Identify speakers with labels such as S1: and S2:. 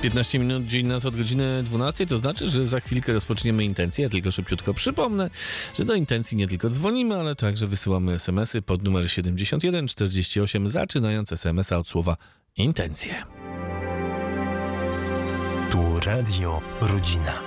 S1: 15 minut dzień nas od godziny 12, to znaczy, że za chwilkę rozpoczniemy intencję. Ja tylko szybciutko przypomnę, że do intencji nie tylko dzwonimy, ale także wysyłamy SMS-y pod numer 7148, zaczynając SMS-a od słowa intencje.
S2: Tu Radio Rodzina.